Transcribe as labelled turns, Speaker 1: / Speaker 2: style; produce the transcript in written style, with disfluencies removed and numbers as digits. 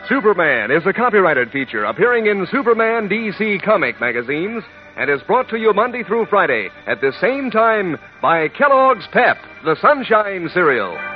Speaker 1: Superman is a copyrighted feature appearing in Superman DC comic magazines and is brought to you Monday through Friday at the same time by Kellogg's Pep, the Sunshine Cereal.